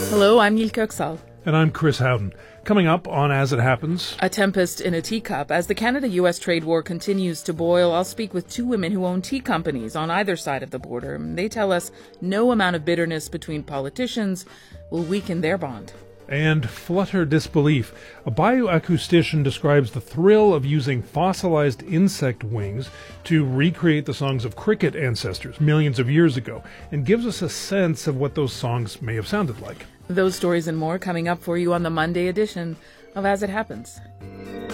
Hello, I'm Yil Köksal. And I'm Chris Howden. Coming up on As It Happens... A tempest in a teacup. As the Canada-U.S. trade war continues to boil, I'll speak with two women who own tea companies on either side of the border. They tell us no amount of bitterness between politicians will weaken their bond. And Flutter Disbelief. A bioacoustician describes the thrill of using fossilized insect wings to recreate the songs of cricket ancestors millions of years ago, and gives us a sense of what those songs may have sounded like. Those stories and more coming up for you on the Monday edition of As It Happens.